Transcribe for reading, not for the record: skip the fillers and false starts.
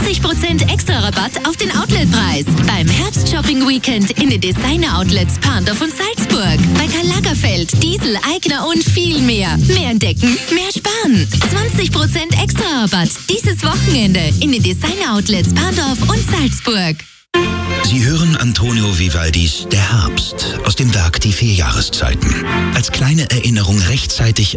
20% extra Rabatt auf den Outletpreis. Beim Herbst-Shopping-Weekend in den Designer-Outlets Parndorf und Salzburg. Bei Karl Lagerfeld, Diesel, Aigner und viel mehr. Mehr entdecken, mehr sparen. 20% extra Rabatt dieses Wochenende in den Designer-Outlets Parndorf und Salzburg. Sie hören Antonio Vivaldis Der Herbst aus dem Werk Die 4 Jahreszeiten. Als kleine Erinnerung rechtzeitig